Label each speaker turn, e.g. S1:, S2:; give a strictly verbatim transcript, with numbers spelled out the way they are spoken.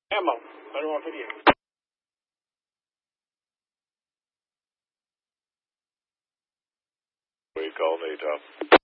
S1: Ammo. I don't want video. We call me, Tom.